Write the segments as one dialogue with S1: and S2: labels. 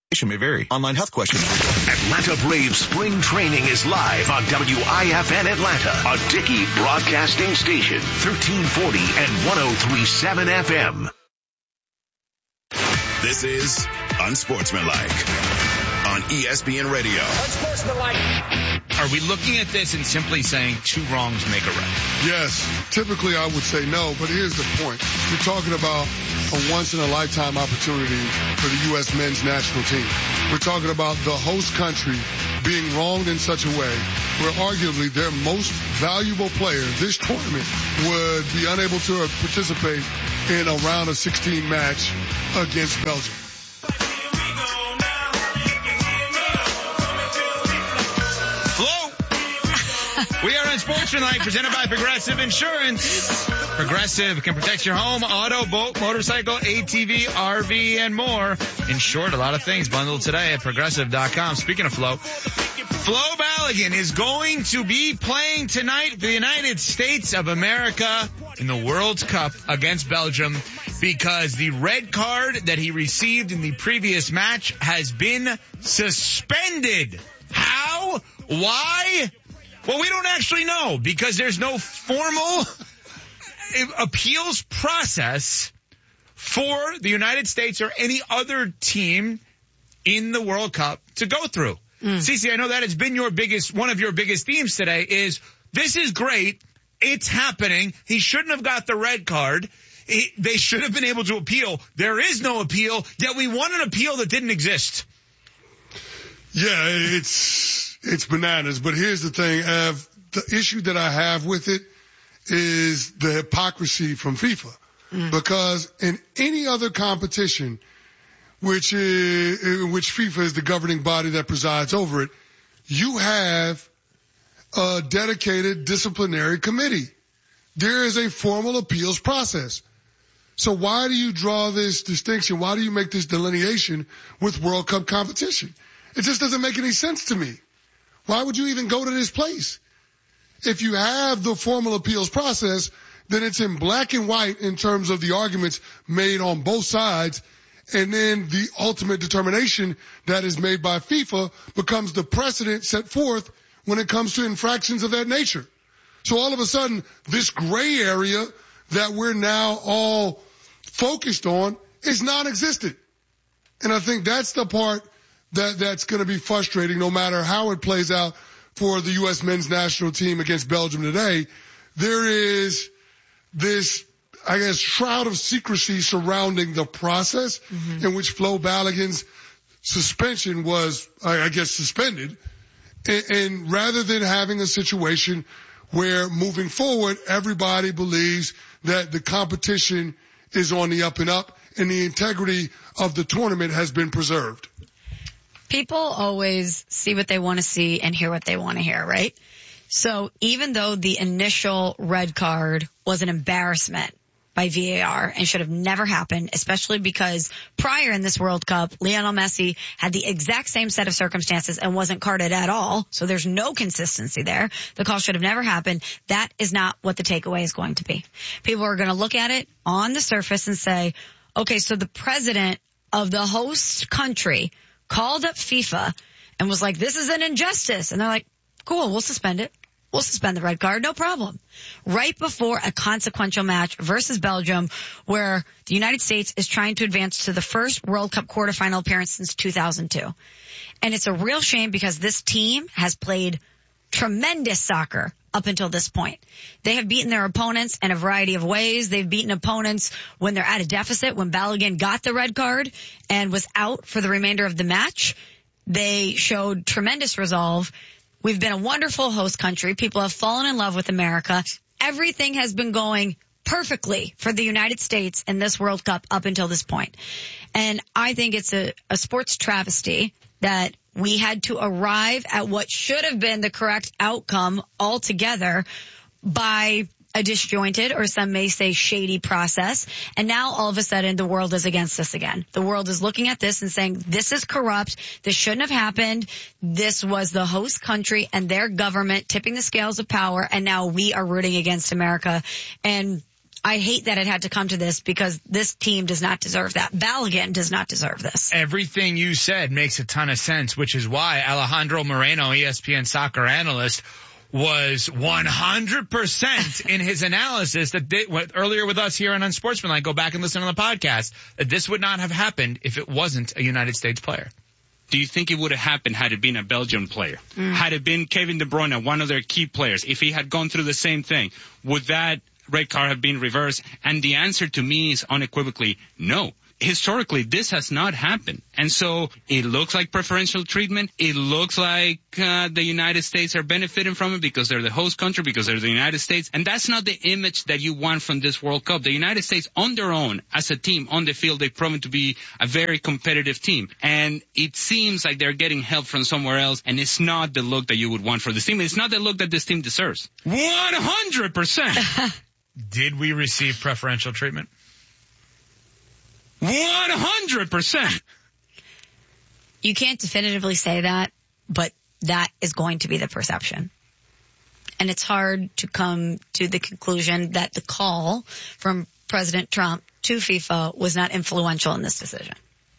S1: May vary. Online health questions.
S2: Atlanta Braves spring training is live on WIFN Atlanta, a Dickey broadcasting station, 1340 and 103.7 FM.
S3: This is Unsportsmanlike on ESPN Radio.
S4: Unsportsmanlike. Are we looking at this and simply saying two wrongs make a right?
S5: Yes. Typically I would say no, but here's the point. You're talking about a once-in-a-lifetime opportunity for the U.S. men's national team. We're talking about the host country being wronged in such a way where arguably their most valuable player this tournament would be unable to participate in a round of 16 match against Belgium.
S4: We are Unsportsmanlike, presented by Progressive Insurance. Progressive can protect your home, auto, boat, motorcycle, ATV, RV, and more. In short, a lot of things bundled today at Progressive.com. Speaking of Flo Balogun is going to be playing tonight for the United States of America in the World Cup against Belgium because the red card that he received in the previous match has been suspended. How? Why? Well, we don't actually know because there's no formal appeals process for the United States or any other team in the World Cup to go through. Cece, I know that has been one of your biggest themes today is this is great. It's happening. He shouldn't have got the red card. They should have been able to appeal. There is no appeal, yet we want an appeal that didn't exist.
S5: Yeah, it's bananas. But here's the thing, Ev. The issue that I have with it is the hypocrisy from FIFA. Because in any other competition, which FIFA is the governing body that presides over it, you have a dedicated disciplinary committee. There is a formal appeals process. So why do you draw this distinction? Why do you make this delineation with World Cup competition? It just doesn't make any sense to me. Why would you even go to this place? If you have the formal appeals process, then it's in black and white in terms of the arguments made on both sides, and then the ultimate determination that is made by FIFA becomes the precedent set forth when it comes to infractions of that nature. So all of a sudden, this gray area that we're now all focused on is non-existent. And I think that's the part that's going to be frustrating no matter how it plays out for the U.S. men's national team against Belgium today. There is this, I guess, shroud of secrecy surrounding the process in which Flo Balogun's suspension was, I guess, suspended. And rather than having a situation where moving forward, everybody believes that the competition is on the up and up and the integrity of the tournament has been preserved.
S6: People always see what they want to see and hear what they want to hear, right? So even though the initial red card was an embarrassment by VAR and should have never happened, especially because prior in this World Cup, Lionel Messi had the exact same set of circumstances and wasn't carded at all. So there's no consistency there. The call should have never happened. That is not what the takeaway is going to be. People are going to look at it on the surface and say, okay, so the president of the host country called up FIFA and was like, this is an injustice. And they're like, cool, we'll suspend it. We'll suspend the red card, no problem. Right before a consequential match versus Belgium where the United States is trying to advance to the first World Cup quarterfinal appearance since 2002. And it's a real shame because this team has played tremendous soccer up until this point. They have beaten their opponents in a variety of ways. They've beaten opponents when they're at a deficit. When Balogun got the red card and was out for the remainder of the match, they showed tremendous resolve. We've been a wonderful host country. People have fallen in love with America. Everything has been going perfectly for the United States in this World Cup up until this point. And I think it's a sports travesty that we had to arrive at what should have been the correct outcome altogether by a disjointed, or some may say shady process. And now all of a sudden the world is against us again. The world is looking at this and saying, this is corrupt. This shouldn't have happened. This was the host country and their government tipping the scales of power. And now we are rooting against America. And I hate that it had to come to this because this team does not deserve that. Balogun does not deserve this.
S4: Everything you said makes a ton of sense, which is why Alejandro Moreno, ESPN soccer analyst, was 100% in his analysis that earlier with us here on Unsportsmanlike, go back and listen to the podcast, that this would not have happened if it wasn't a United States player.
S1: Do you think it would have happened had it been a Belgian player? Had it been Kevin De Bruyne, one of their key players, if he had gone through the same thing, would that red card have been reversed? And the answer to me is unequivocally no. Historically, this has not happened. And so it looks like preferential treatment. It looks like the United States are benefiting from it because they're the host country, because they're the United States. And that's not the image that you want from this World Cup. The United States, on their own, as a team, on the field, they've proven to be a very competitive team. And it seems like they're getting help from somewhere else, and it's not the look that you would want for this team. It's not the look that this team deserves. 100%.
S4: Did we receive preferential treatment?
S1: 100%.
S6: You can't definitively say that, but that is going to be the perception. And it's hard to come to the conclusion that the call from President Trump to FIFA was not influential in this decision.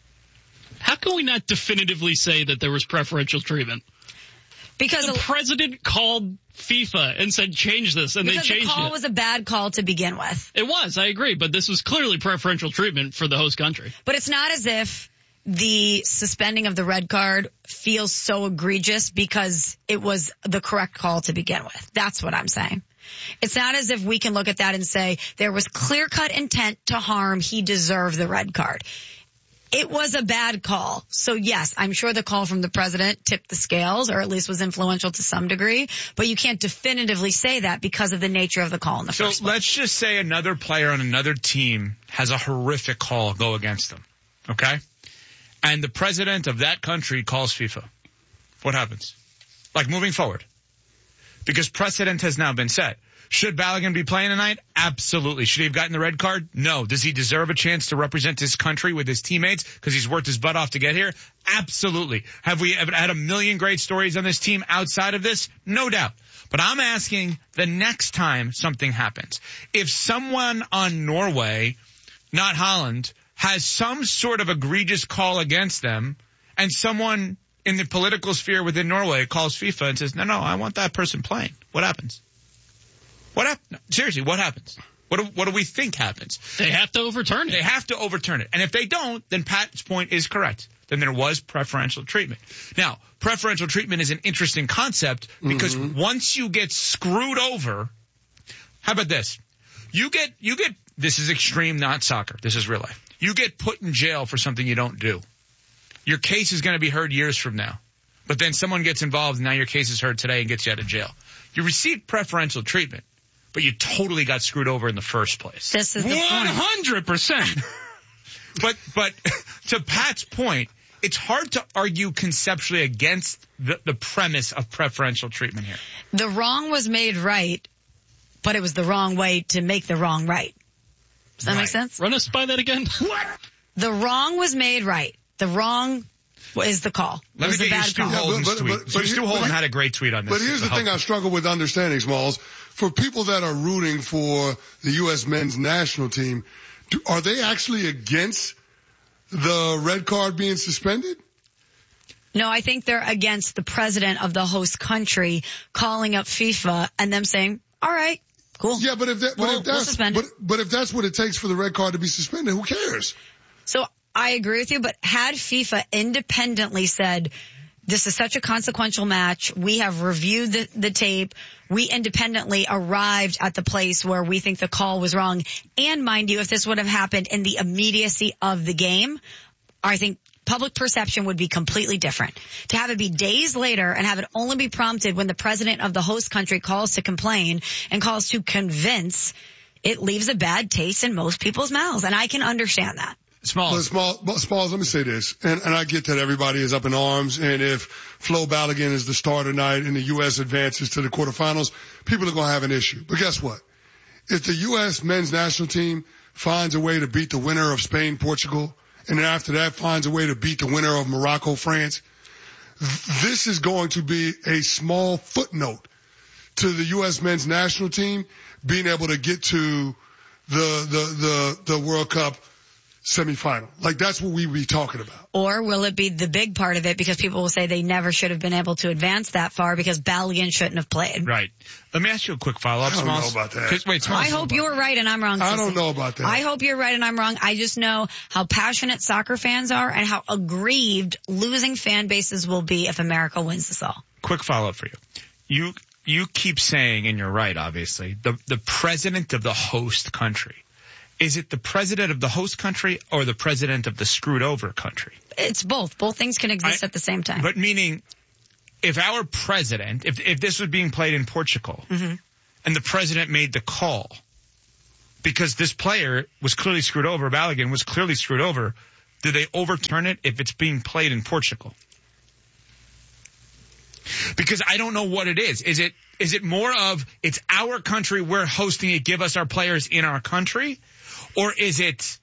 S7: How can we not definitively say that there was preferential treatment?
S6: Because
S7: the president called FIFA and said, change this, and they changed it.
S6: Because the call was a bad call to begin with.
S7: It was, I agree, but this was clearly preferential treatment for the host country.
S6: But it's not as if the suspending of the red card feels so egregious because it was the correct call to begin with. That's what I'm saying. It's not as if we can look at that and say there was clear-cut intent to harm, he deserved the red card. It was a bad call. So yes, I'm sure the call from the president tipped the scales, or at least was influential to some degree, but you can't definitively say that because of the nature of the call in the first place.
S4: So let's just say another player on another team has a horrific call go against them, okay? And the president of that country calls FIFA. What happens? Like moving forward. Because precedent has now been set. Should Balogun be playing tonight? Absolutely. Should he have gotten the red card? No. Does he deserve a chance to represent his country with his teammates because he's worked his butt off to get here? Absolutely. Have we ever had a million great stories on this team outside of this? No doubt. But I'm asking the next time something happens. If someone on Norway, not Holland, has some sort of egregious call against them, and someone in the political sphere within Norway calls FIFA and says, no, I want that person playing, what happens? Seriously, what happens? What do we think happens?
S7: They have to overturn it.
S4: They have to overturn it. And if they don't, then Pat's point is correct. Then there was preferential treatment. Now, preferential treatment is an interesting concept because once you get screwed over, how about this? You get, this is extreme, not soccer. This is real life. You get put in jail for something you don't do. Your case is going to be heard years from now. But then someone gets involved and now your case is heard today and gets you out of jail. You received preferential treatment, but you totally got screwed over in the first place.
S6: This is the
S1: 100%.
S4: But to Pat's point, it's hard to argue conceptually against the premise of preferential treatment here.
S6: The wrong was made right, but it was the wrong way to make the wrong right. Does that make sense?
S7: Run us by that again.
S6: What? The wrong was made right. The wrong is the call.
S4: Let me get you Stu Holden's tweet. Stu Holden had a great tweet on this.
S5: But here's the thing I struggle with understanding, Smalls. For people that are rooting for the U.S. men's national team, are they actually against the red card being suspended?
S6: No, I think they're against the president of the host country calling up FIFA and them saying, all right, cool.
S5: Yeah, but if that's what it takes for the red card to be suspended, who cares?
S6: So I agree with you, but had FIFA independently said, this is such a consequential match, we have reviewed the tape, we independently arrived at the place where we think the call was wrong, and mind you, if this would have happened in the immediacy of the game, I think public perception would be completely different. To have it be days later and have it only be prompted when the president of the host country calls to complain and calls to convince, it leaves a bad taste in most people's mouths, and I can understand that.
S5: Smalls, let me say this, and I get that everybody is up in arms, and if Flo Balogun is the star tonight and the U.S. advances to the quarterfinals, people are going to have an issue. But guess what? If the U.S. men's national team finds a way to beat the winner of Spain, Portugal, and then after that finds a way to beat the winner of Morocco, France, this is going to be a small footnote to the U.S. men's national team being able to get to the World Cup semifinal? Like, that's what we be talking about.
S6: Or will it be the big part of it because people will say they never should have been able to advance that far because Balogun shouldn't have played?
S4: Right. Let me ask you a quick follow-up,
S5: I don't
S4: Smalls.
S5: know about that.
S4: Wait, Smalls.
S6: I hope you're right and I'm wrong.
S5: I don't know about that.
S6: I hope you're right and I'm wrong. I just know how passionate soccer fans are and how aggrieved losing fan bases will be if America wins this all.
S4: Quick follow-up for you. You keep saying, and you're right, obviously, the president of the host country. Is it the president of the host country or the president of the screwed over country?
S6: It's both. Both things can exist at the same time.
S4: But meaning, if our president, if this was being played in Portugal, and the president made the call, because this player was clearly screwed over, Balogun was clearly screwed over, do they overturn it if it's being played in Portugal? Because I don't know what it is. Is it more of it's our country, we're hosting it, give us our players in our country? Or is it's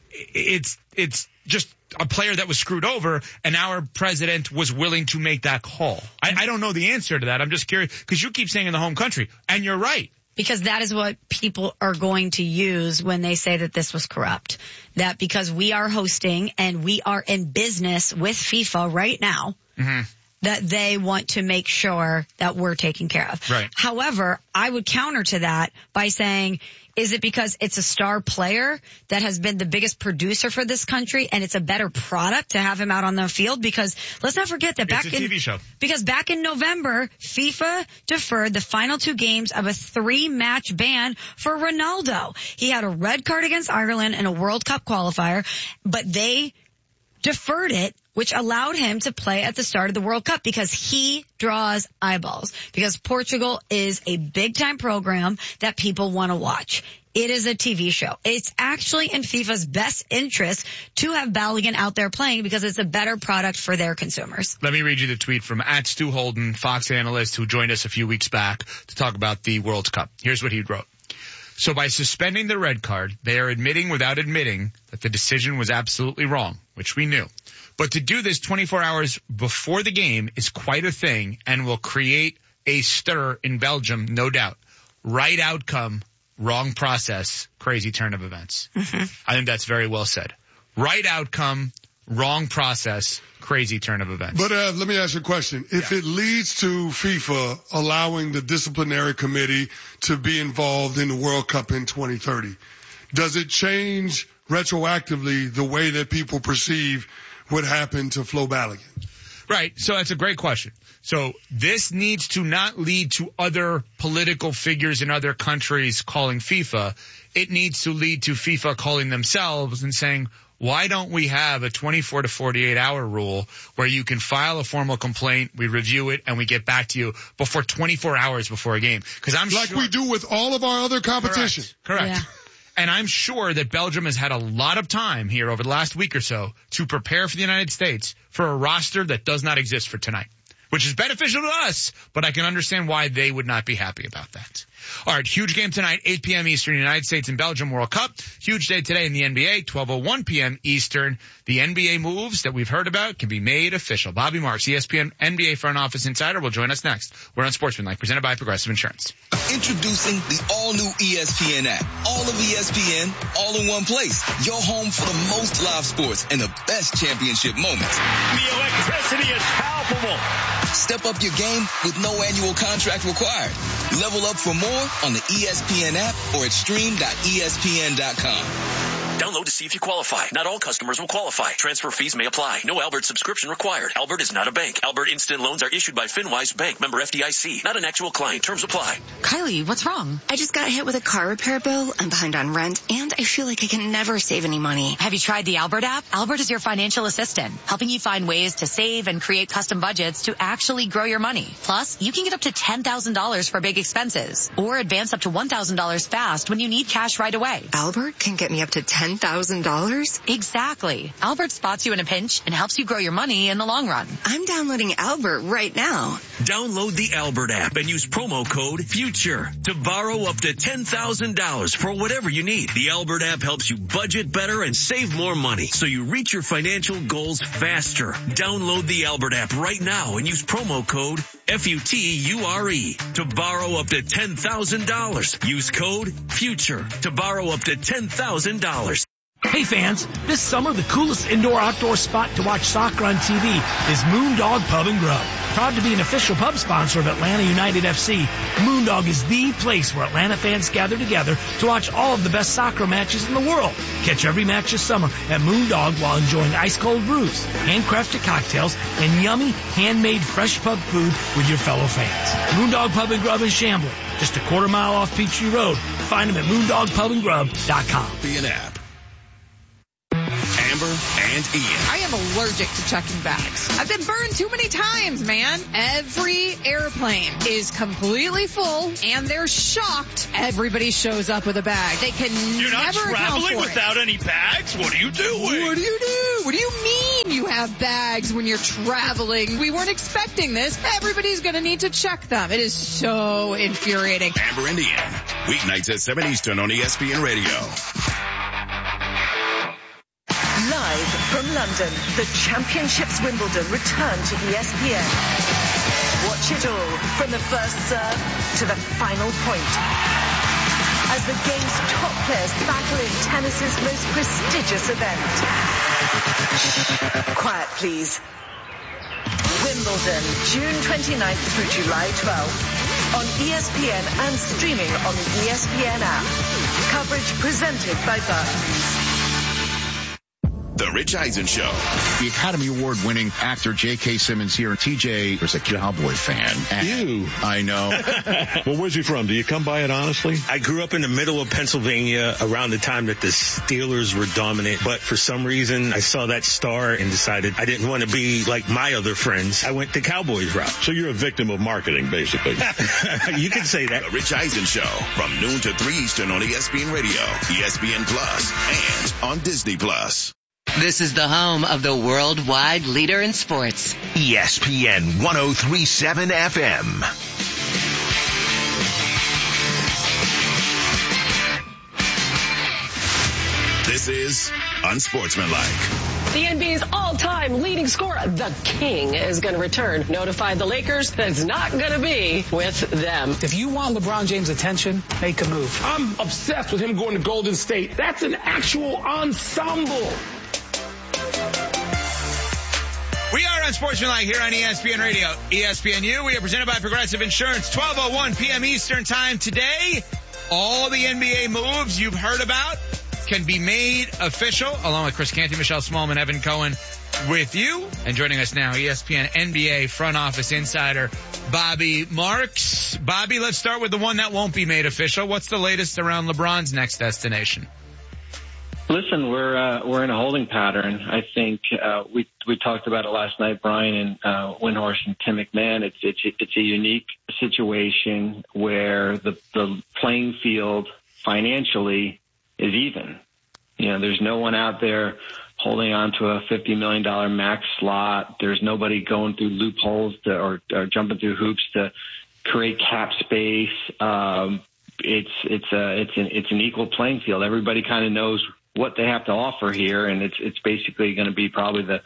S4: just a player that was screwed over and our president was willing to make that call? I don't know the answer to that. I'm just curious because you keep saying in the home country and you're right.
S6: Because that is what people are going to use when they say that this was corrupt. That because we are hosting and we are in business with FIFA right now, that they want to make sure that we're taken care of.
S4: Right.
S6: However, I would counter to that by saying, is it because it's a star player that has been the biggest producer for this country and it's a better product to have him out on the field? Because let's not forget that
S4: it's a TV show.
S6: Because back in November, FIFA deferred the final 2 games of a 3-match ban for Ronaldo. He had a red card against Ireland in a World Cup qualifier, but they deferred it, which allowed him to play at the start of the World Cup because he draws eyeballs. Because Portugal is a big-time program that people want to watch. It is a TV show. It's actually in FIFA's best interest to have Balogun out there playing because it's a better product for their consumers.
S4: Let me read you the tweet from @Stu Holden, Fox analyst who joined us a few weeks back to talk about the World Cup. Here's what he wrote. So by suspending the red card, they are admitting without admitting that the decision was absolutely wrong, which we knew. But to do this 24 hours before the game is quite a thing and will create a stir in Belgium, no doubt. Right outcome, wrong process, crazy turn of events. I think that's very well said. Right outcome, wrong process, crazy turn of events.
S5: But let me ask you a question. If it leads to FIFA allowing the disciplinary committee to be involved in the World Cup in 2030, does it change retroactively the way that people perceive what happened to Flo Balogun?
S4: Right. So that's a great question. So this needs to not lead to other political figures in other countries calling FIFA. It needs to lead to FIFA calling themselves and saying, why don't we have a 24 to 48 hour rule where you can file a formal complaint, we review it, and we get back to you before 24 hours before a game? Because I'm
S5: like
S4: sure,
S5: we do with all of our other competition.
S4: Correct.
S6: Yeah.
S4: And I'm sure that Belgium has had a lot of time here over the last week or so to prepare for the United States for a roster that does not exist for tonight, which is beneficial to us, but I can understand why they would not be happy about that. All right, huge game tonight, 8 p.m. Eastern, United States and Belgium World Cup. Huge day today in the NBA, 12:01 p.m. Eastern. The NBA moves that we've heard about can be made official. Bobby Marks, ESPN NBA front office insider, will join us next. We're on Sportsmanlike, presented by Progressive Insurance.
S8: Introducing the all-new ESPN app. All of ESPN, all in one place. Your home for the most live sports and the best championship moments.
S9: The electricity is palpable.
S8: Step up your game with no annual contract required. Level up for more on the ESPN app or at stream.espn.com.
S9: Download to see if you qualify. Not all customers will qualify. Transfer fees may apply. No Albert subscription required. Albert is not a bank. Albert Instant Loans are issued by FinWise Bank, member FDIC. Not an actual client. Terms apply.
S10: Kylie, what's wrong? I just got hit with a car repair bill. I'm behind on rent, and I feel like I can never save any money.
S11: Have you tried the Albert app? Albert is your financial assistant, helping you find ways to save and create custom budgets to actually grow your money. Plus, you can get up to $10,000 for big expenses, or advance up to $1,000 fast when you need cash right away.
S10: Albert can get me up to $10,000?
S11: Exactly. Albert spots you in a pinch and helps you grow your money in the long run.
S10: I'm downloading Albert right now.
S9: Download the Albert app and use promo code FUTURE to borrow up to $10,000 for whatever you need. The Albert app helps you budget better and save more money so you reach your financial goals faster. Download the Albert app right now and use promo code FUTURE, to borrow up to $10,000. Use code FUTURE to borrow up to $10,000.
S12: Hey fans, this summer the coolest indoor-outdoor spot to watch soccer on TV is Moondog Pub and Grub. Proud to be an official pub sponsor of Atlanta United FC, Moondog is the place where Atlanta fans gather together to watch all of the best soccer matches in the world. Catch every match this summer at Moondog while enjoying ice-cold brews, handcrafted cocktails, and yummy, handmade fresh pub food with your fellow fans. Moondog Pub and Grub in Chamblee, just a quarter mile off Peachtree Road. Find them at moondogpubandgrub.com.
S3: Be an app. Amber and Ian.
S13: I am allergic to checking bags. I've been burned too many times, man. Every airplane is completely full, and they're shocked everybody shows up with a bag. They can
S14: You're not
S13: never account
S14: traveling
S13: for
S14: without
S13: it.
S14: any bags? What are you doing?
S13: What do you do? What do you mean you have bags when you're traveling? We weren't expecting this. Everybody's going to need to check them. It is so infuriating.
S3: Amber and Ian. Weeknights at 7 Eastern on ESPN Radio.
S15: Live from London, the Championships Wimbledon return to ESPN. Watch it all from the first serve to the final point. As the game's top players battle in tennis's most prestigious event. Quiet, please. Wimbledon, June 29th through July 12th. On ESPN and streaming on the ESPN app. Coverage presented by Barclays.
S3: The Rich Eisen Show.
S16: The Academy Award-winning actor J.K. Simmons here. TJ is a Cowboy fan.
S17: You?
S16: I know.
S17: Well, where's he from? Do you come by it honestly?
S18: I grew up in the middle of Pennsylvania around the time that the Steelers were dominant, but for some reason I saw that star and decided I didn't want to be like my other friends. I went the Cowboys route.
S17: So you're a victim of marketing, basically.
S18: You can say that.
S3: The Rich Eisen Show from noon to 3 Eastern on ESPN Radio, ESPN Plus, and on Disney Plus.
S19: This is the home of the worldwide leader in sports.
S2: ESPN 1037 FM.
S3: This is Unsportsmanlike.
S20: The NBA's all-time leading scorer, the King, is going to return. Notified the Lakers that it's not going to be with them.
S21: If you want LeBron James' attention, make a move.
S22: I'm obsessed with him going to Golden State. That's an actual ensemble.
S4: We are Unsportsmanlike here on ESPN Radio, ESPNU. We are presented by Progressive Insurance, 12:01 p.m. Eastern Time today. All the NBA moves you've heard about can be made official, along with Chris Canty, Michelle Smallman, Evan Cohen with you. And joining us now, ESPN NBA front office insider, Bobby Marks. Bobby, let's start with the one that won't be made official. What's the latest around LeBron's next destination?
S23: Listen, we're in a holding pattern. I think we talked about it last night, Brian and Windhorst and Tim McMahon. It's a unique situation where the playing field financially is even. You know, there's no one out there holding on to a $50 million max slot. There's nobody going through loopholes or jumping through hoops to create cap space. It's an equal playing field. Everybody kind of knows what they have to offer here, and it's basically going to be probably the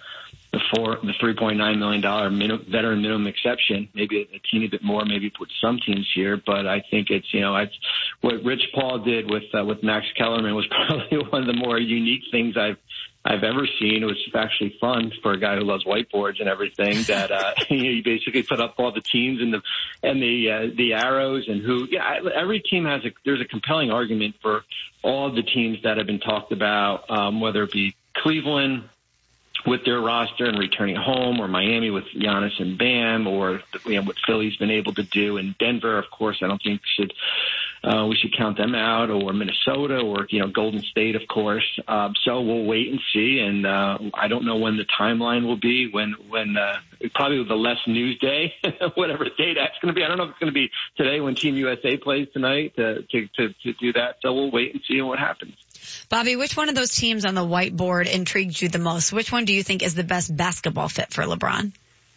S23: $3.9 million veteran minimum exception, maybe a teeny bit more, maybe with some teams here. But I think it's what Rich Paul did with Max Kellerman was probably one of the more unique things I've ever seen. It was actually fun for a guy who loves whiteboards and everything. That you basically put up all the teams and the arrows and every team there's a compelling argument for all of the teams that have been talked about, whether it be Cleveland with their roster and returning home, or Miami with Giannis and Bam, or what Philly's been able to do, and Denver, of course, I don't think we should count them out, or Minnesota, or Golden State, of course. So we'll wait and see, and I don't know when the timeline will be. When probably the less news day, whatever day that's going to be. I don't know if it's going to be today when Team USA plays tonight to do that. So we'll wait and see what happens.
S6: Bobby, which one of those teams on the whiteboard intrigued you the most? Which one do you think is the best basketball fit for LeBron?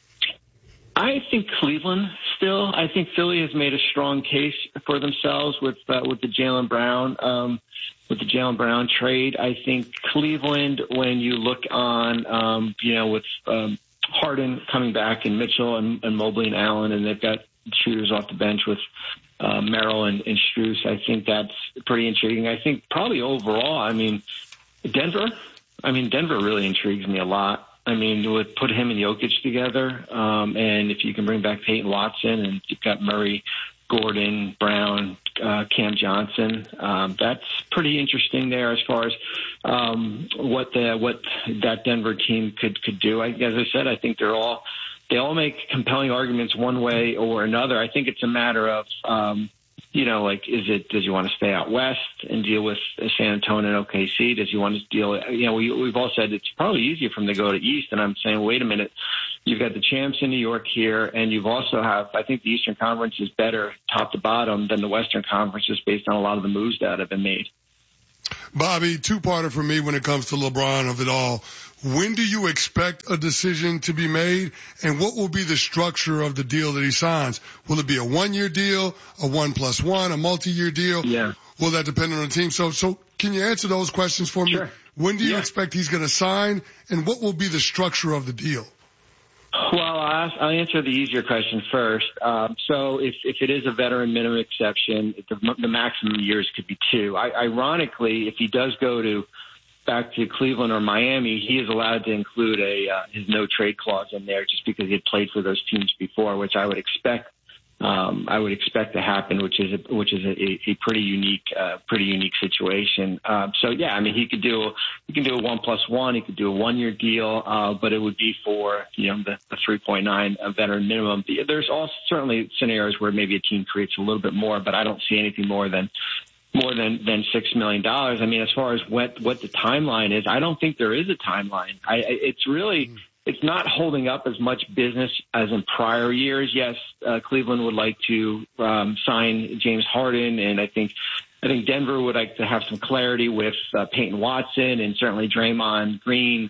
S23: I think Cleveland still. I think Philly has made a strong case for themselves with the Jaylen Brown trade. I think Cleveland, when you look on with Harden coming back and Mitchell and Mobley and Allen, and they've got shooters off the bench with Merrill and Strus. I think that's pretty intriguing. I think probably overall, I mean, Denver really intrigues me a lot. I mean, would put him and Jokic together, and if you can bring back Peyton Watson and you've got Murray, Gordon, Brown, Cam Johnson, that's pretty interesting there as far as what that Denver team could do. As I said, I think they all make compelling arguments one way or another. I think it's a matter of does you want to stay out west and deal with San Antonio and OKC? Does you want to deal, we've all said it's probably easier for them to go to East. And I'm saying, wait a minute, you've got the champs in New York here, and you've also I think the Eastern Conference is better top to bottom than the Western Conference just based on a lot of the moves that have been made.
S5: Bobby, two-parter for me when it comes to LeBron of it all. When do you expect a decision to be made, and what will be the structure of the deal that he signs? Will it be a one-year deal, a 1+1, a multi-year deal?
S23: Yeah.
S5: Will that depend on the team? So can you answer those questions for me?
S23: Sure.
S5: When do you expect he's going to sign, and what will be the structure of the deal?
S23: Well, I'll answer the easier question first. So if it is a veteran minimum exception, the maximum years could be 2. Ironically, if he does go back to Cleveland or Miami, he is allowed to include his no trade clause in there just because he had played for those teams before, which I would expect to happen, which is a pretty unique situation. He could do a 1+1, he could do a 1-year deal, but it would be for the 3.9 veteran minimum. There's also certainly scenarios where maybe a team creates a little bit more, but I don't see anything more than $6 million. I mean, as far as what the timeline is, I don't think there is a timeline. It's not holding up as much business as in prior years. Yes, Cleveland would like to sign James Harden, and I think Denver would like to have some clarity with Peyton Watson and certainly Draymond Green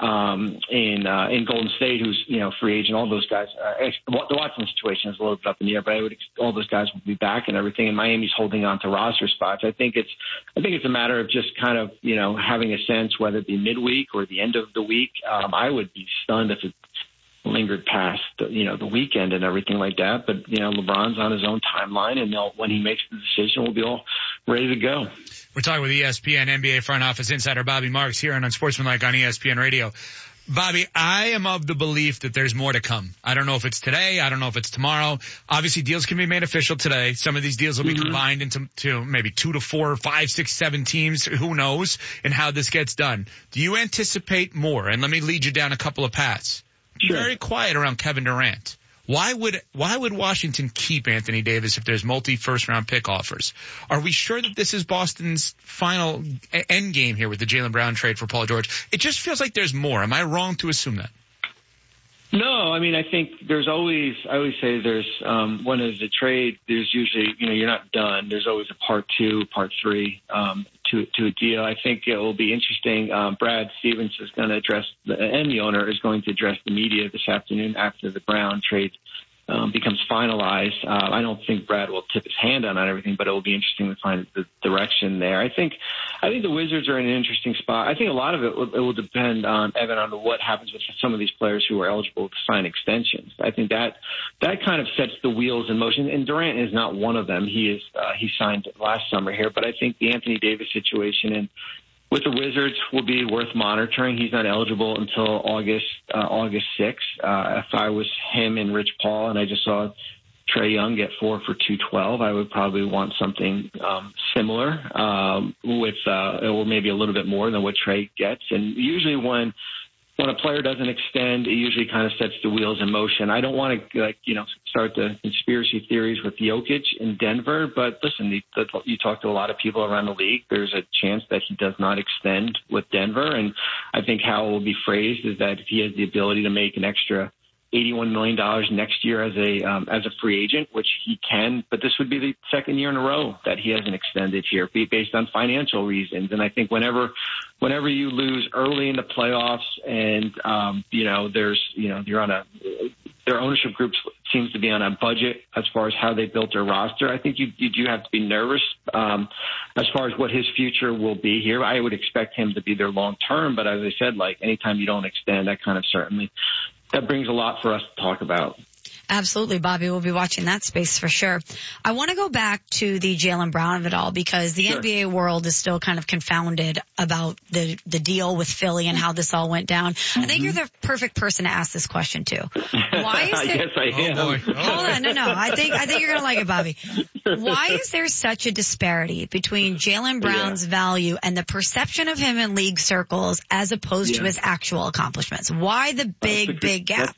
S23: in Golden State, who's free agent. All those guys. The Watson situation is a little bit up in the air, but all those guys will be back and everything. And Miami's holding on to roster spots. I think it's a matter of just kind of having a sense whether it be midweek or the end of the week. I would be stunned if it lingered past the weekend and everything like that. But LeBron's on his own timeline, and when he makes the decision, we'll be all ready to go.
S4: We're talking with ESPN NBA front office insider Bobby Marks here on Unsportsmanlike on ESPN Radio. Bobby, I am of the belief that there's more to come. I don't know if it's today. I don't know if it's tomorrow. Obviously, deals can be made official today. Some of these deals will be combined into maybe 2 to 4, 5, 6, 7 teams. Who knows? And how this gets done. Do you anticipate more? And let me lead you down a couple of paths. Sure. Very quiet around Kevin Durant. Why would Washington keep Anthony Davis if there's multi-first-round pick offers? Are we sure that this is Boston's final end game here with the Jaylen Brown trade for Paul George? It just feels like there's more. Am I wrong to assume that?
S23: No, I mean, I think I always say there's, when there's a trade, there's usually, you're not done. There's always a part 2, part 3, to a deal. I think it will be interesting. Brad Stevens is going to address, and the owner is going to address the media this afternoon after the Brown trade becomes finalized. I don't think Brad will tip his hand on everything, but it will be interesting to find the direction there. I think the Wizards are in an interesting spot. I think a lot of it will depend on, Evan, on what happens with some of these players who are eligible to sign extensions. I think that kind of sets the wheels in motion, and Durant is not one of them. He signed last summer here, but I think the Anthony Davis situation and with the Wizards will be worth monitoring. He's not eligible until August 6th. If I was him and Rich Paul and I just saw Trae Young get 4 for 212, I would probably want something similar with or maybe a little bit more than what Trae gets. And usually when a player doesn't extend, it usually kind of sets the wheels in motion. I don't want to start the conspiracy theories with Jokic in Denver, but listen, you talk to a lot of people around the league. There's a chance that he does not extend with Denver, and I think how it will be phrased is that if he has the ability to make an extra $81 million next year as a free agent, which he can, but this would be the second year in a row that he hasn't extended here based on financial reasons. And I think whenever you lose early in the playoffs and, you're on their ownership group seems to be on a budget as far as how they built their roster, I think you do have to be nervous as far as what his future will be here. I would expect him to be there long term, but as I said, anytime you don't extend, that kind of certainly that brings a lot for us to talk about.
S6: Absolutely, Bobby. We'll be watching that space for sure. I want to go back to the Jaylen Brown of it all because the NBA world is still kind of confounded about the deal with Philly and how this all went down. I think you're the perfect person to ask this question to. Why is there?
S23: Yes, I am.
S6: Oh boy. Hold on, no. I think you're gonna like it, Bobby. Why is there such a disparity between Jaylen Brown's value and the perception of him in league circles as opposed to his actual accomplishments? Why the big gap?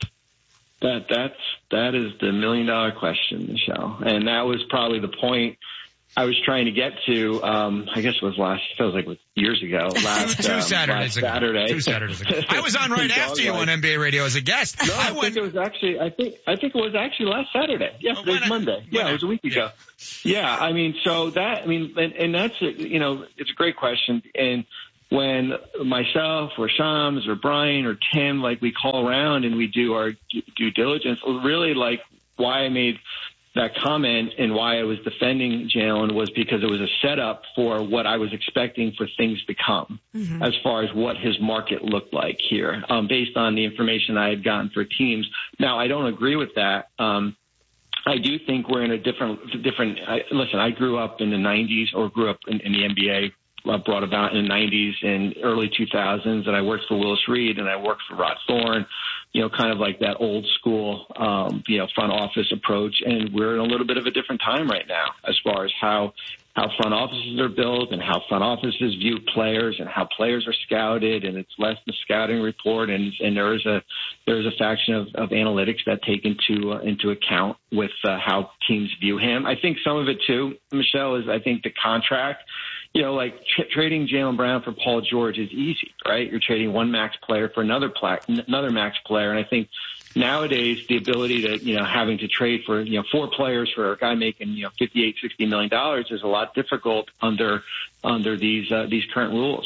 S23: That is the $1 million question, Michelle. And that was probably the point I was trying to get to. I guess it was years ago.
S4: Two Saturdays ago. I was on right after you on NBA radio as a guest.
S23: No, I think it was actually last Saturday. Yesterday's Monday. Yeah, it was a week ago. Yeah, I mean, so that, and that's, it's a great question. And when myself or Shams or Brian or Tim, we call around and we do our due diligence, really why I made that comment and why I was defending Jaylen was because it was a setup for what I was expecting for things to come as far as what his market looked like here, based on the information I had gotten for teams. Now, I don't agree with that. I do think we're in a different. Listen, I grew up in the 90s or grew up in the NBA. Brought about in the 90s and early 2000s, and I worked for Willis Reed and I worked for Rod Thorne, kind of like that old school, front office approach. And we're in a little bit of a different time right now as far as how front offices are built and how front offices view players and how players are scouted. And it's less the scouting report. And there's a faction of analytics that take into account with how teams view him. I think some of it too, Michelle, is I think the contract. Trading Jaylen Brown for Paul George is easy, right? You're trading one max player for another max player. And I think nowadays the ability to, having to trade for, 4 players for a guy making, $58, $60 million is a lot difficult under these current rules.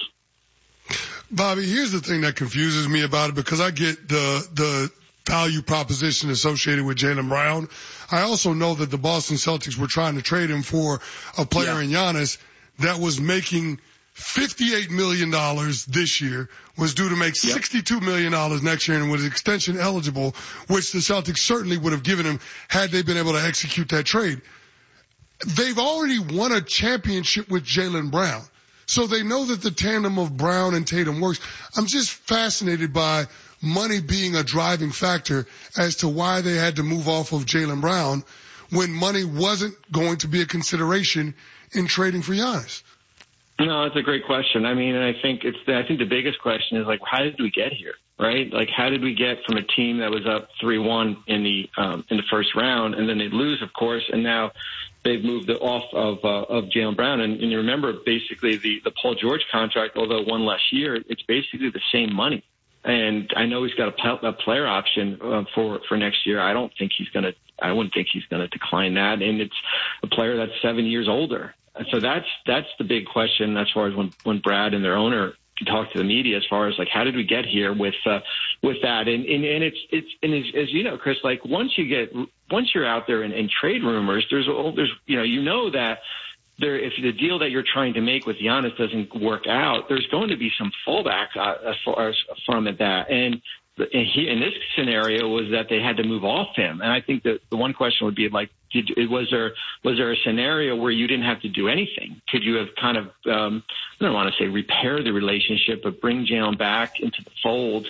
S5: Bobby, here's the thing that confuses me about it, because I get the value proposition associated with Jaylen Brown. I also know that the Boston Celtics were trying to trade him for a player in Giannis that was making $58 million this year, was due to make $62 million next year, and was extension eligible, which the Celtics certainly would have given him had they been able to execute that trade. They've already won a championship with Jaylen Brown, so they know that the tandem of Brown and Tatum works. I'm just fascinated by money being a driving factor as to why they had to move off of Jaylen Brown when money wasn't going to be a consideration in trading for Giannis.
S23: No, it's a great question. I think the biggest question is how did we get here, right? How did we get from a team that was up 3-1 in the first round, and then they lose, of course, and now they've moved off of Jaylen Brown. And you remember basically the Paul George contract, although one less year, it's basically the same money. And I know he's got a player option for next year. I wouldn't think he's going to decline that. And it's a player that's 7 years older. So that's the big question as far as when Brad and their owner talk to the media as far as how did we get here with that. And it's as you know, Chris, once you're out there in trade rumors, there's that if the deal that you're trying to make with Giannis doesn't work out, there's going to be some fallback as far as from that. And in this scenario was that they had to move off him. And I think that the one question would be was there a scenario where you didn't have to do anything? Could you have kind of, I don't want to say repair the relationship, but bring Jaylen back into the fold,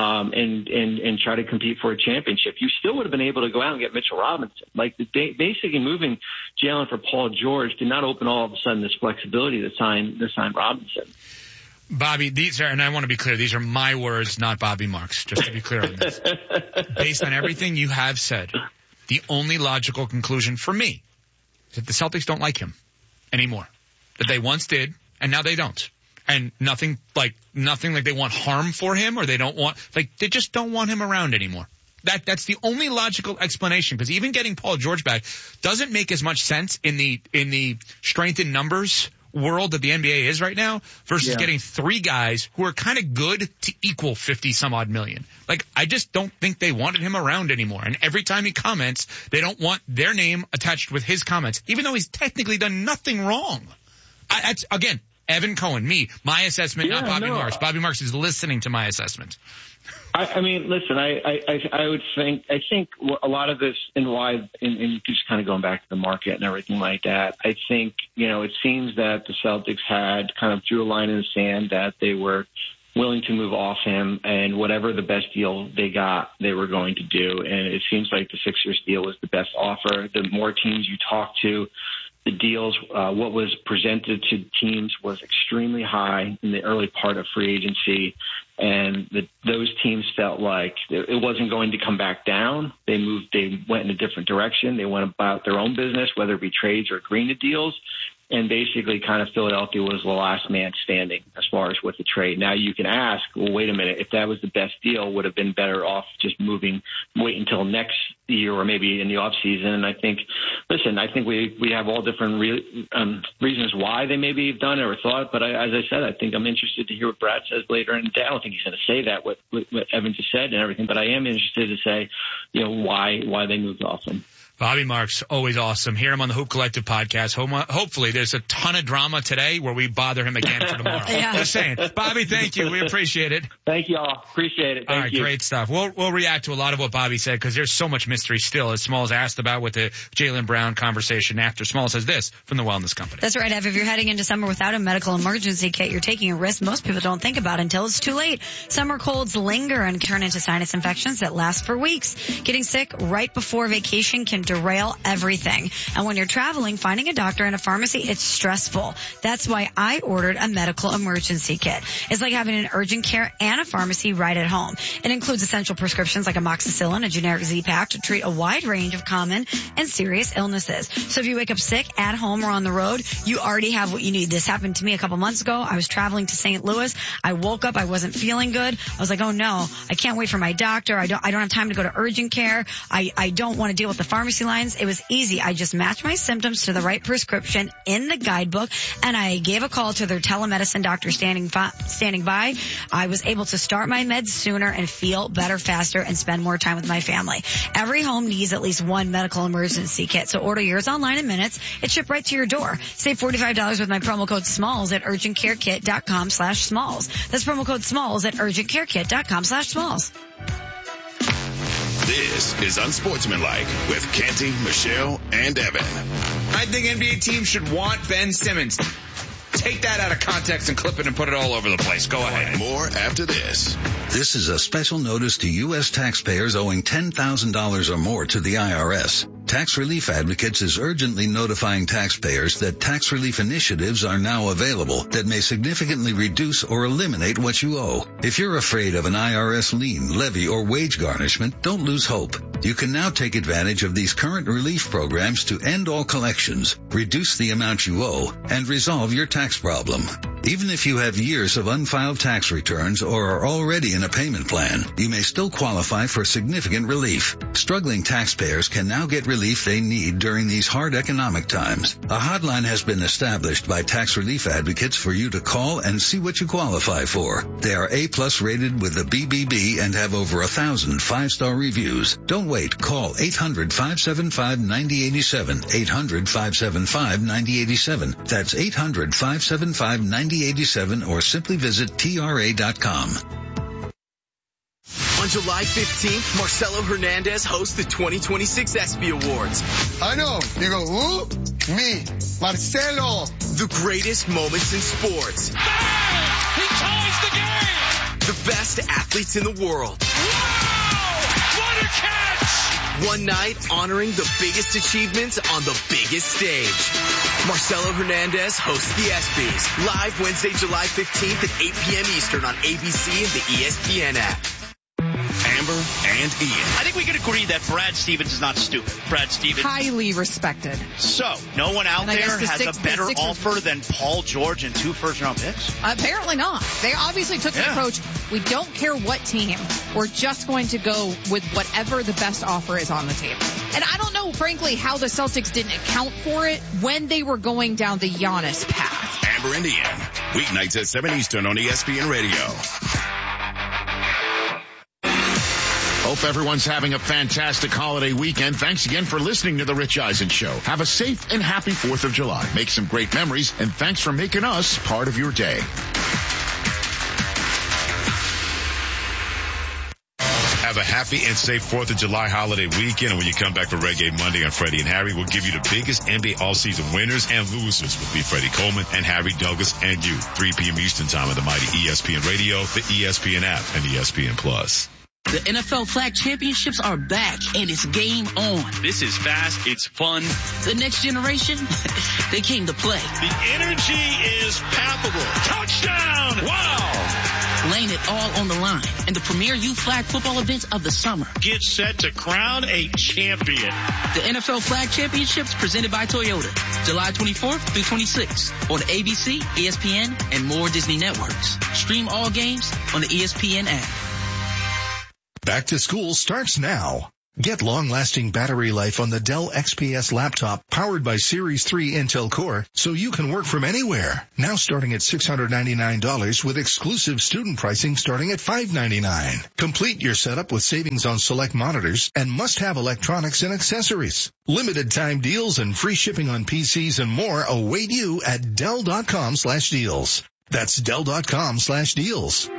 S23: and try to compete for a championship? You still would have been able to go out and get Mitchell Robinson. Basically moving Jaylen for Paul George did not open all of a sudden this flexibility to sign Robinson.
S4: Bobby, and I want to be clear, these are my words, not Bobby Marks, just to be clear on this. Based on everything you have said, the only logical conclusion for me is that the Celtics don't like him anymore. That they once did, and now they don't. And nothing like they want harm for him, or they just don't want him around anymore. That's the only logical explanation, because even getting Paul George back doesn't make as much sense in the strength in numbers world that the NBA is right now versus getting 3 guys who are kind of good to equal 50 some odd million. I just don't think they wanted him around anymore. And every time he comments, they don't want their name attached with his comments, even though he's technically done nothing wrong. Evan Cohen, me, my assessment, not Bobby Marks. Bobby Marks is listening to my assessment.
S23: I mean, listen, I would think, a lot of this and just kind of going back to the market and everything like that, I think, it seems that the Celtics had kind of drew a line in the sand that they were willing to move off him, and whatever the best deal they got, they were going to do. And it seems like the Sixers deal was the best offer. The more teams you talk to, the deals, what was presented to teams was extremely high in the early part of free agency. And those teams felt like it wasn't going to come back down. They went in a different direction. They went about their own business, whether it be trades or agreeing to deals. And basically kind of Philadelphia was the last man standing as far as with the trade. Now you can ask, well, wait a minute, if that was the best deal, would have been better off just wait until next year or maybe in the off season. And I think we have all different reasons why they maybe have done it or thought. But as I said, I think I'm interested to hear what Brad says later in the day. I don't think he's going to say that, what Evan just said and everything, but I am interested to say, why they moved off him.
S4: Bobby Marks, always awesome. Hear him on the Hoop Collective podcast. Hopefully there's a ton of drama today where we bother him again for tomorrow. Yeah. Just saying. Bobby, thank you. We appreciate it.
S23: Thank you all. Appreciate it. Thank you.
S4: Great stuff. We'll react to a lot of what Bobby said because there's so much mystery still, as Smalls asked about with the Jaylen Brown conversation after. Smalls says this from the Wellness Company.
S6: That's right, Ev. If you're heading into summer without a medical emergency kit, you're taking a risk most people don't think about until it's too late. Summer colds linger and turn into sinus infections that last for weeks. Getting sick right before vacation can derail everything. And when you're traveling, finding a doctor and a pharmacy, it's stressful. That's why I ordered a medical emergency kit. It's like having an urgent care and a pharmacy right at home. It includes essential prescriptions like amoxicillin, a generic Z-Pak to treat a wide range of common and serious illnesses. So if you wake up sick at home or on the road, you already have what you need. This happened to me a couple months ago. I was traveling to St. Louis. I woke up. I wasn't feeling good. I was like, oh no, I can't wait for my doctor. I don't have time to go to urgent care. I don't want to deal with the pharmacy lines. It was easy. I just matched my symptoms to the right prescription in the guidebook, and I gave a call to their telemedicine doctor standing by. I was able to start my meds sooner and feel better faster and spend more time with my family. Every home needs at least one medical emergency kit, so order yours online in minutes. It's shipped right to your door. Save $45 with my promo code SMALLS at urgentcarekit.com/smalls. That's promo code SMALLS at urgentcarekit.com/smalls.
S3: This is Unsportsmanlike with Canty, Michelle, and Evan.
S4: I think NBA teams should want Ben Simmons. Take that out of context and clip it and put it all over the place. Go ahead.
S3: More after this.
S1: This is a special notice to U.S. taxpayers owing $10,000 or more to the IRS. Tax Relief Advocates is urgently notifying taxpayers that tax relief initiatives are now available that may significantly reduce or eliminate what you owe. If you're afraid of an IRS lien, levy, or wage garnishment, don't lose hope. You can now take advantage of these current relief programs to end all collections, reduce the amount you owe, and resolve your tax problem. Even if you have years of unfiled tax returns or are already in a payment plan, you may still qualify for significant relief. Struggling taxpayers can now get relief they need during these hard economic times. A hotline has been established by Tax Relief Advocates for you to call and see what you qualify for. They are A+ rated with the BBB and have over 1,000 5-star reviews. Don't wait. Call 800-575-9087. 800-575-9087. That's 800-575-9087 or simply visit TRA.com.
S7: On July 15th, Marcelo Hernandez hosts the 2026 ESPY Awards.
S5: I know. You go, who? Me, Marcelo.
S7: The greatest moments in sports.
S14: He ties the game!
S7: The best athletes in the world.
S14: Wow! What a catch!
S7: One night honoring the biggest achievements on the biggest stage. Marcelo Hernandez hosts the ESPYs. Live Wednesday, July 15th at 8 p.m. Eastern on ABC and the ESPN app.
S3: Amber and Ian.
S24: I think we can agree that Brad Stevens is not stupid. Brad Stevens.
S13: Highly respected.
S24: So, no one out there has a better offer than Paul George and 2 first-round picks?
S13: Apparently not. They obviously took the approach, we don't care what team. We're just going to go with whatever the best offer is on the table. And I don't know, frankly, how the Celtics didn't account for it when they were going down the Giannis path.
S3: Amber and Ian. Weeknights at 7 Eastern on ESPN Radio.
S16: Hope everyone's having a fantastic holiday weekend. Thanks again for listening to The Rich Eisen Show. Have a safe and happy 4th of July. Make some great memories, and thanks for making us part of your day.
S8: Have a happy and safe 4th of July holiday weekend. And when you come back for Reggae Monday on Freddie and Harry, we'll give you the biggest NBA all-season winners and losers with me, Freddie Coleman, and Harry Douglas, and you. 3 p.m. Eastern Time on the mighty ESPN Radio, the ESPN app, and ESPN Plus.
S9: The NFL Flag Championships are back, and it's game on.
S10: This is fast. It's fun.
S9: The next generation, they came to play.
S10: The energy is palpable. Touchdown! Wow!
S9: Laying it all on the line in the premier youth flag football event of the summer.
S10: Get set to crown a champion.
S9: The NFL Flag Championships presented by Toyota, July 24th through 26th on ABC, ESPN, and more Disney networks. Stream all games on the ESPN app.
S11: Back to school starts now. Get long-lasting battery life on the Dell XPS laptop powered by Series 3 Intel Core so you can work from anywhere. Now starting at $699 with exclusive student pricing starting at $599. Complete your setup with savings on select monitors and must-have electronics and accessories. Limited time deals and free shipping on PCs and more await you at Dell.com/deals. That's Dell.com/deals.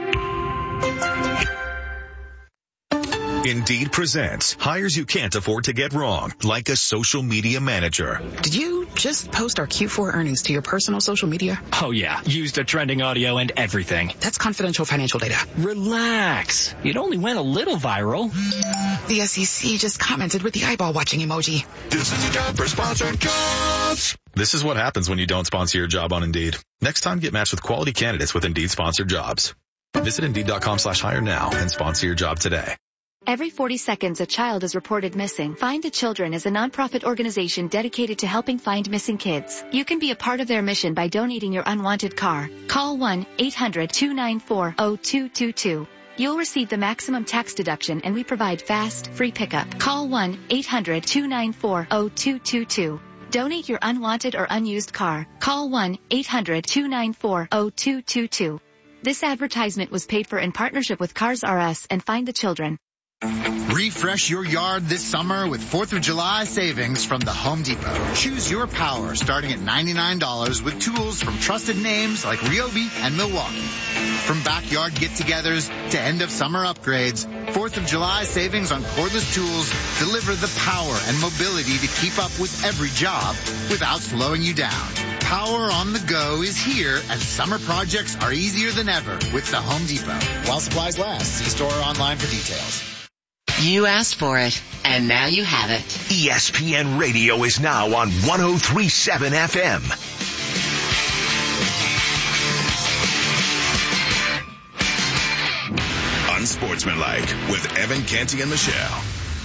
S2: Indeed presents hires you can't afford to get wrong, like a social media manager.
S25: Did you just post our Q4 earnings to your personal social media?
S26: Oh yeah, used the trending audio and everything.
S25: That's confidential financial data.
S26: Relax. It only went a little viral.
S25: The SEC just commented with the eyeball watching emoji.
S2: This is a job for sponsored jobs.
S27: This is what happens when you don't sponsor your job on Indeed. Next time, get matched with quality candidates with Indeed sponsored jobs. Visit Indeed.com/hire now and sponsor your job today.
S28: Every 40 seconds, a child is reported missing. Find the Children is a nonprofit organization dedicated to helping find missing kids. You can be a part of their mission by donating your unwanted car. Call 1-800-294-0222. You'll receive the maximum tax deduction, and we provide fast, free pickup. Call 1-800-294-0222. Donate your unwanted or unused car. Call 1-800-294-0222. This advertisement was paid for in partnership with Cars R Us and Find the Children.
S29: Refresh your yard this summer with 4th of July savings from the Home Depot. Choose your power starting at $99 with tools from trusted names like Ryobi and Milwaukee. From backyard get-togethers to end-of-summer upgrades, 4th of July savings on cordless tools deliver the power and mobility to keep up with every job without slowing you down. Power on the go is here, and summer projects are easier than ever with the Home Depot. While supplies last, see store or online for details.
S19: You asked for it, and now you have it.
S2: ESPN Radio is now on 103.7 FM.
S3: Unsportsmanlike with Evan Canty and Michelle.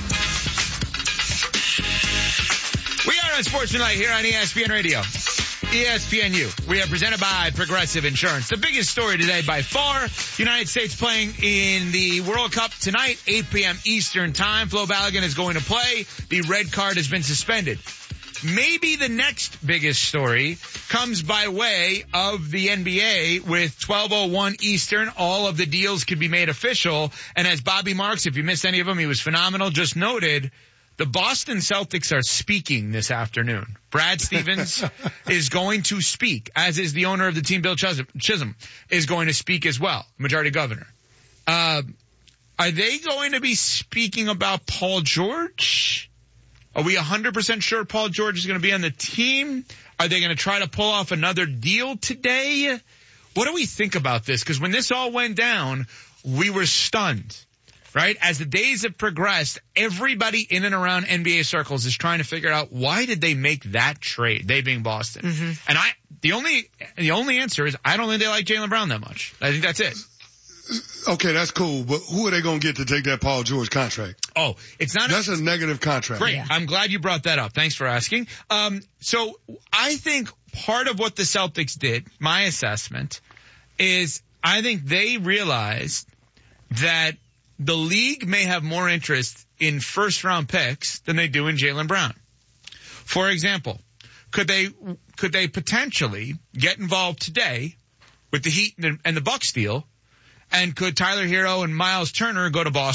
S4: We are Unsportsmanlike here on ESPN Radio. ESPNU. We are presented by Progressive Insurance. The biggest story today by far, United States playing in the World Cup tonight, 8 p.m. Eastern Time. Flo Balogun is going to play. The red card has been suspended. Maybe the next biggest story comes by way of the NBA with 12:01 Eastern. All of the deals could be made official. And as Bobby Marks, if you missed any of them, he was phenomenal, just noted, the Boston Celtics are speaking this afternoon. Brad Stevens is going to speak, as is the owner of the team, Bill Chisholm, is going to speak as well, majority governor. Are they going to be speaking about Paul George? Are we 100% sure Paul George is going to be on the team? Are they going to try to pull off another deal today? What do we think about this? Because when this all went down, we were stunned. Right? As the days have progressed, everybody in and around NBA circles is trying to figure out why did they make that trade, they being Boston. Mm-hmm. And the only answer is I don't think they like Jaylen Brown that much. I think that's it.
S5: Okay, that's cool, but who are they going to get to take that Paul George contract?
S4: Oh, that's
S5: a negative contract.
S4: Great. Yeah. I'm glad you brought that up. Thanks for asking. So I think part of what the Celtics did, my assessment, is I think they realized that the league may have more interest in first-round picks than they do in Jaylen Brown. For example, could they potentially get involved today with the Heat and the Bucks deal, and could Tyler Hero and Miles Turner go to Boston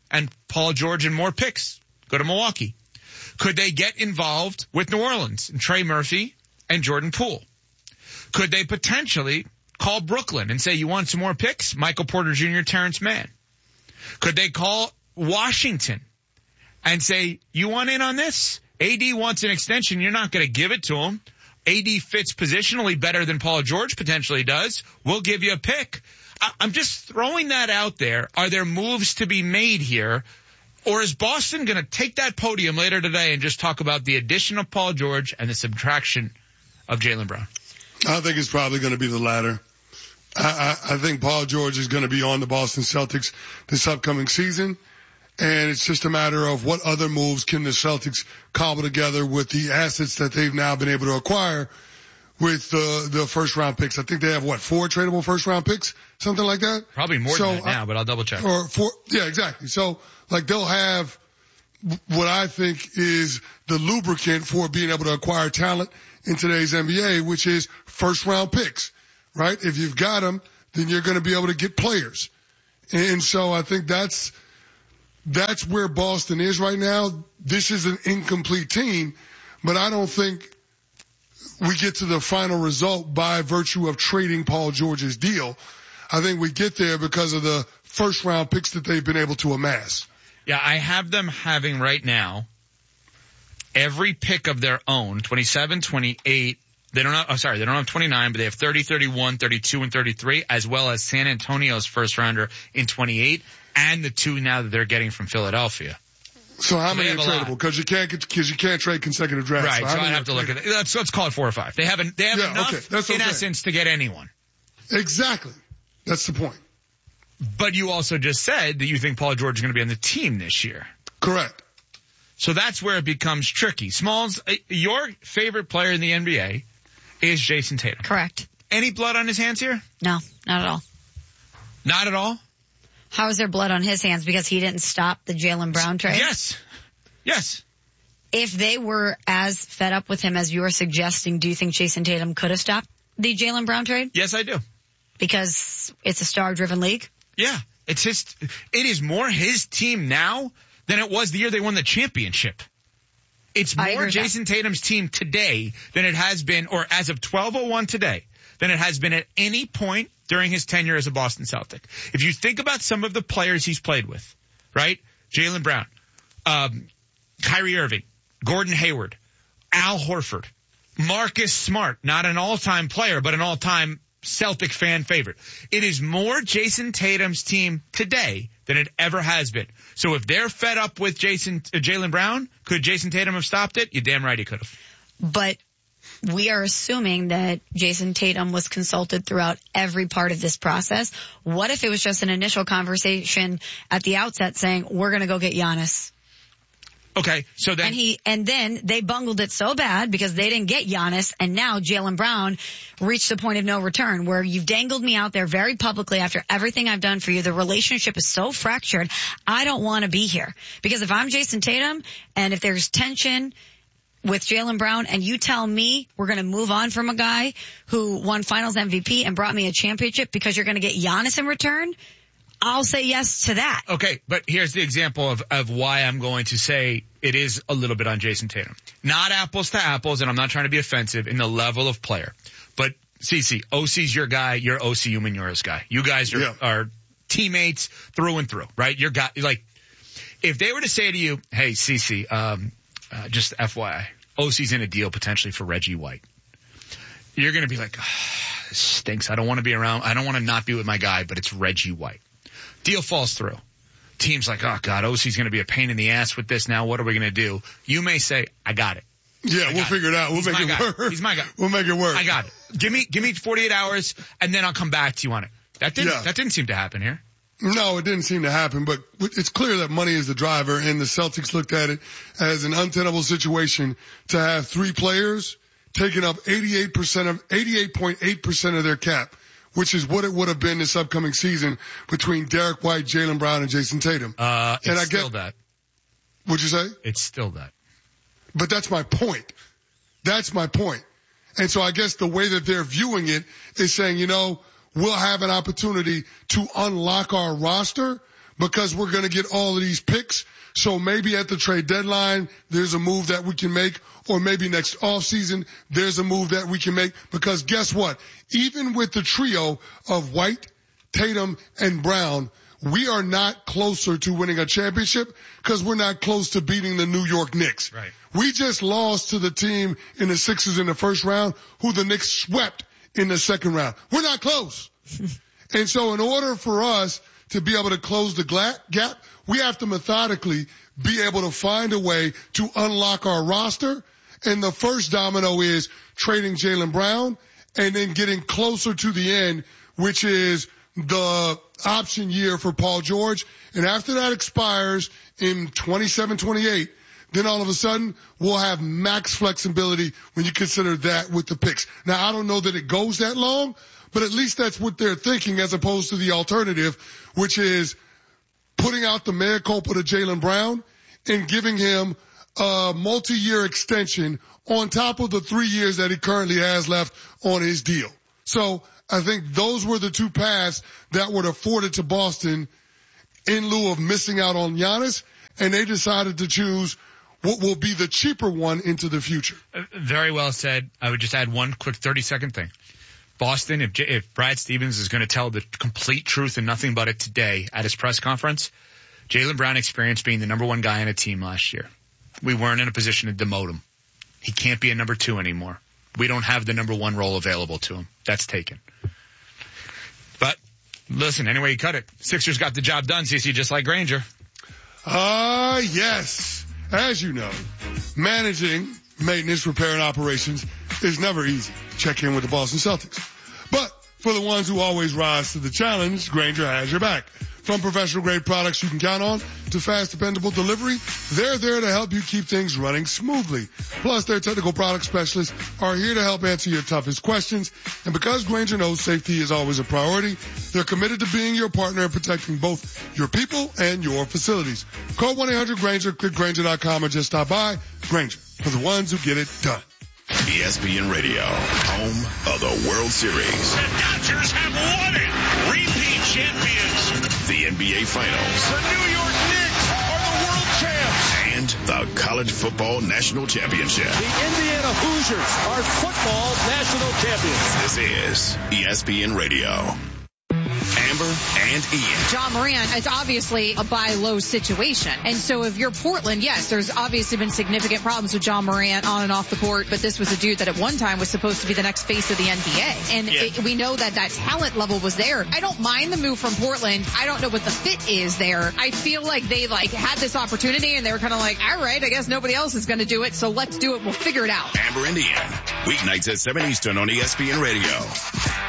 S4: and Paul George and more picks? Go to Milwaukee. Could they get involved with New Orleans and Trey Murphy and Jordan Poole? Could they potentially call Brooklyn and say, you want some more picks? Michael Porter Jr., Terrence Mann. Could they call Washington and say, you want in on this? AD wants an extension. You're not going to give it to him. AD fits positionally better than Paul George potentially does. We'll give you a pick. I'm just throwing that out there. Are there moves to be made here? Or is Boston going to take that podium later today and just talk about the addition of Paul George and the subtraction of Jaylen Brown?
S5: I think it's probably going to be the latter. I think Paul George is going to be on the Boston Celtics this upcoming season. And it's just a matter of what other moves can the Celtics cobble together with the assets that they've now been able to acquire with the first round picks. I think they have 4 tradable first round picks, something like that.
S4: Probably more than that now, but I'll double check.
S5: Yeah, exactly. So they'll have what I think is the lubricant for being able to acquire talent in today's NBA, which is first round picks, right? If you've got them, then you're going to be able to get players. And so I think that's where Boston is right now. This is an incomplete team, but I don't think we get to the final result by virtue of trading Paul George's deal. I think we get there because of the first round picks that they've been able to amass.
S4: Yeah, I have them having right now every pick of their own, 27, 28. They don't have 29, but they have 30, 31, 32, and 33, as well as San Antonio's first rounder in 28, and the 2 now that they're getting from Philadelphia.
S5: So how many are tradable? Because you can't trade consecutive drafts.
S4: Right. So I'd have to look at it. Let's call it 4 or 5. They have enough in essence to get anyone.
S5: Exactly. That's the point.
S4: But you also just said that you think Paul George is going to be on the team this year.
S5: Correct.
S4: So that's where it becomes tricky. Smalls, your favorite player in the NBA is Jason Tatum.
S6: Correct.
S4: Any blood on his hands here?
S6: No, not at all.
S4: Not at all?
S6: How is there blood on his hands? Because he didn't stop the Jaylen Brown trade?
S4: Yes.
S6: If they were as fed up with him as you are suggesting, do you think Jason Tatum could have stopped the Jaylen Brown trade?
S4: Yes, I do.
S6: Because it's a star-driven league?
S4: Yeah. It is more his team now than it was the year they won the championship. It's more Jason Tatum's team today than it has been, or as of 12:01 today, than it has been at any point during his tenure as a Boston Celtic. If you think about some of the players he's played with, right? Jaylen Brown, Kyrie Irving, Gordon Hayward, Al Horford, Marcus Smart, not an all-time player, but an all-time Celtic fan favorite. It is more Jason Tatum's team today than it ever has been. So if they're fed up with Jaylen Brown, could Jason Tatum have stopped it? You're damn right he could have.
S6: But we are assuming that Jason Tatum was consulted throughout every part of this process. What if it was just an initial conversation at the outset saying, we're going to go get Giannis?
S4: Okay, so then...
S6: And then they bungled it so bad because they didn't get Giannis, and now Jaylen Brown reached the point of no return where you've dangled me out there very publicly after everything I've done for you. The relationship is so fractured, I don't want to be here. Because if I'm Jason Tatum, and if there's tension with Jaylen Brown, and you tell me we're going to move on from a guy who won Finals MVP and brought me a championship because you're going to get Giannis in return, I'll say yes to that.
S4: Okay, but here's the example of why I'm going to say it is a little bit on Jason Tatum. Not apples to apples, and I'm not trying to be offensive in the level of player. But CC, OC's your guy, you're OC Umenyora's guy. You guys are teammates through and through, right? Your guy, like, if they were to say to you, hey, CC, just FYI, OC's in a deal potentially for Reggie White. You're going to be like, this stinks. I don't want to be around. I don't want to not be with my guy, but it's Reggie White. Deal falls through. Team's like, oh, God, OC's going to be a pain in the ass with this now. What are we going to do? You may say, I got it.
S5: Yeah, we'll figure it out. We'll make it work.
S4: He's my guy.
S5: We'll make it work.
S4: I got it. Give me 48 hours, and then I'll come back to you on it. That didn't seem to happen here.
S5: No, it didn't seem to happen, but it's clear that money is the driver, and the Celtics looked at it as an untenable situation to have 3 players taking up 88.8% of their cap, which is what it would have been this upcoming season between Derek White, Jaylen Brown, and Jason Tatum.
S4: It's still that.
S5: What'd you say?
S4: It's still that.
S5: But that's my point. That's my point. And so I guess the way that they're viewing it is saying, we'll have an opportunity to unlock our roster, because we're going to get all of these picks. So maybe at the trade deadline, there's a move that we can make, or maybe next offseason, there's a move that we can make, because guess what? Even with the trio of White, Tatum, and Brown, we are not closer to winning a championship because we're not close to beating the New York Knicks.
S4: Right.
S5: We just lost to the team in the Sixers in the first round, who the Knicks swept in the second round. We're not close. And so in order for us to be able to close the gap, we have to methodically be able to find a way to unlock our roster. And the first domino is trading Jaylen Brown and then getting closer to the end, which is the option year for Paul George. And after that expires in 27-28, then all of a sudden we'll have max flexibility when you consider that with the picks. Now, I don't know that it goes that long, but at least that's what they're thinking, as opposed to the alternative, which is putting out the mea culpa to Jaylen Brown and giving him a multi-year extension on top of the 3 years that he currently has left on his deal. So I think those were the two paths that were afforded to Boston in lieu of missing out on Giannis, and they decided to choose what will be the cheaper one into the future.
S4: Very well said. I would just add one quick 30-second thing. Boston, if Brad Stevens is going to tell the complete truth and nothing but it today at his press conference, Jaylen Brown experienced being the number one guy on a team last year. We weren't in a position to demote him. He can't be a number two anymore. We don't have the number one role available to him. That's taken. But listen, anyway you cut it, Sixers got the job done, CC, just like Granger.
S5: Yes. As you know, managing maintenance, repair, and operations is never easy. Check in with the Boston Celtics. But for the ones who always rise to the challenge, Granger has your back. From professional-grade products you can count on to fast, dependable delivery, they're there to help you keep things running smoothly. Plus, their technical product specialists are here to help answer your toughest questions. And because Granger knows safety is always a priority, they're committed to being your partner in protecting both your people and your facilities. Call 1-800-GRANGER, click Granger.com, or just stop by. Granger, for the ones who get it done.
S3: ESPN Radio, home of the World Series.
S10: The Dodgers have won it. Repeat champions.
S3: The NBA Finals.
S10: The New York Knicks are the world champs.
S3: And the College Football National Championship.
S10: The Indiana Hoosiers are football national champions.
S3: This is ESPN Radio. Amber and Ian.
S13: Ja Morant, it's obviously a buy low situation. And so if you're Portland, yes, there's obviously been significant problems with Ja Morant on and off the court, but this was a dude that at one time was supposed to be the next face of the NBA. And we know that talent level was there. I don't mind the move from Portland. I don't know what the fit is there. I feel like they had this opportunity and they were kind of like, all right, I guess nobody else is going to do it, so let's do it. We'll figure it out.
S3: Amber and Ian, weeknights at 7 Eastern on ESPN Radio.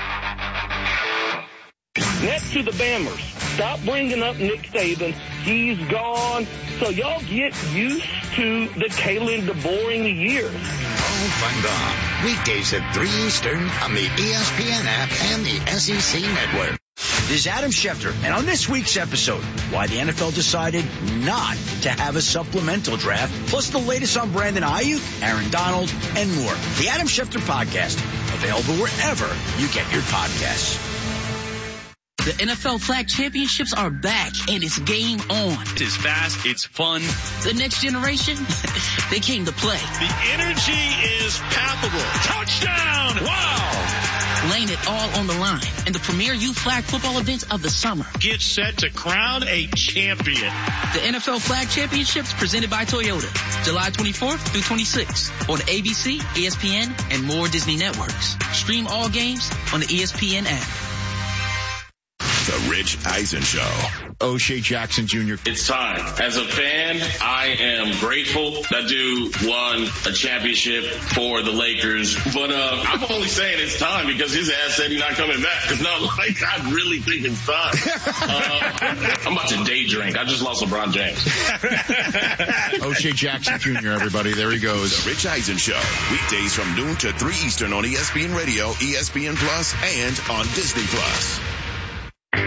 S1: Next to the Bammers, stop bringing up Nick Saban. He's gone. So y'all get used to the Kalen DeBoer years.
S12: Oh, weekdays at 3 Eastern on the ESPN app and the SEC network.
S15: This is Adam Schefter, and on this week's episode, why the NFL decided not to have a supplemental draft, plus the latest on Brandon Ayuk, Aaron Donald, and more. The Adam Schefter Podcast, available wherever you get your podcasts.
S9: The NFL Flag Championships are back, and it's game on.
S10: It's fast, it's fun.
S9: The next generation, they came to play.
S10: The energy is palpable. Touchdown! Wow!
S9: Laying it all on the line in the premier youth flag football event of the summer.
S10: Get set to crown a champion.
S9: The NFL Flag Championships presented by Toyota, July 24th through 26th on ABC, ESPN, and more Disney networks. Stream all games on the ESPN app.
S3: The Rich Eisen Show.
S16: O'Shea Jackson Jr.
S17: It's time. As a fan, I am grateful that dude won a championship for the Lakers. But I'm only saying it's time because his ass said he's not coming back. It's not like I really think it's time. I'm about to day drink. I just lost LeBron James.
S16: O'Shea Jackson Jr., everybody. There he goes.
S3: The Rich Eisen Show. Weekdays from noon to 3 Eastern on ESPN Radio, ESPN Plus, and on Disney Plus. This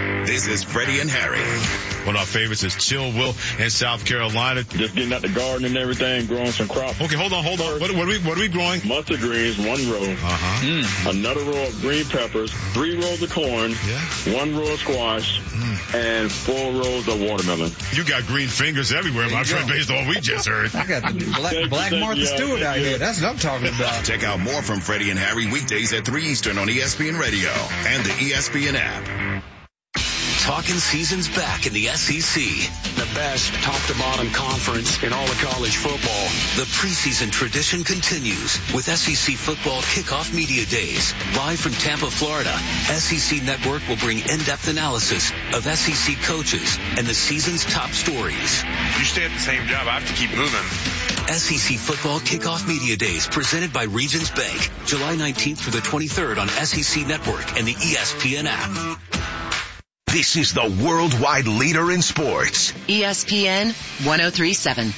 S3: This is Freddie and Harry.
S7: One of our favorites is Chill Will in South Carolina.
S8: Just getting out the garden and everything, growing some crops.
S7: Okay, hold on. What are we growing?
S8: Mustard greens, 1 row. Another row of green peppers, 3 rows of corn, 1 row of squash, and 4 rows of watermelon.
S7: You got green fingers everywhere, my friend, based on what we just heard.
S14: I got the black Martha Stewart out here. That's what I'm talking about.
S3: Check out more from Freddie and Harry weekdays at 3 Eastern on ESPN Radio and the ESPN app.
S2: Talking season's back in the SEC.
S18: The best top-to-bottom conference in all of college football.
S2: The preseason tradition continues with SEC Football Kickoff Media Days. Live from Tampa, Florida, SEC Network will bring in-depth analysis of SEC coaches and the season's top stories.
S20: You stay at the same job, I have to keep moving.
S2: SEC Football Kickoff Media Days presented by Regions Bank, July 19th through the 23rd on SEC Network and the ESPN app. This is the worldwide leader in sports.
S19: ESPN 1037.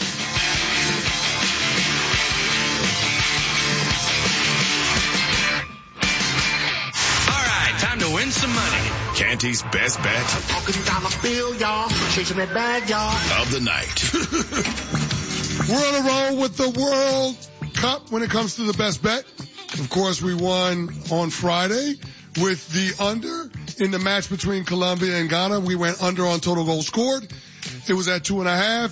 S15: All right, time to win some money.
S3: Canty's best bet
S12: Talking dollar bill, y'all. Chasing that bag, y'all.
S3: of the night.
S5: We're on a roll with the World Cup when it comes to the best bet. Of course, we won on Friday with the under in the match between Colombia and Ghana. We went under on total goals scored. It was at 2.5.